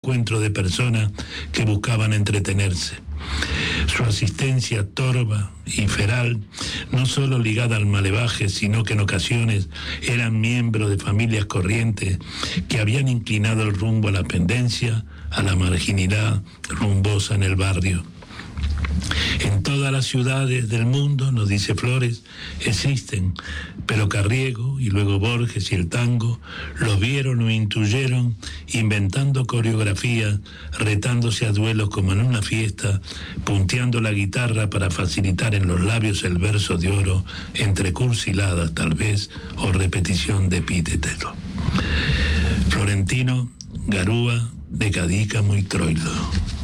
encuentro de personas que buscaban entretenerse. Su asistencia torva y feral, no solo ligada al malevaje, sino que en ocasiones eran miembros de familias corrientes que habían inclinado el rumbo a la pendencia, a la marginalidad rumbosa en el barrio. En todas las ciudades del mundo, nos dice Flores, existen, pero Carriego y luego Borges y el tango los vieron o intuyeron inventando coreografías, retándose a duelos como en una fiesta, punteando la guitarra para facilitar en los labios el verso de oro entre cursiladas tal vez o repetición de epítetos. Florentino Garúa de Cadícamo y Troilo.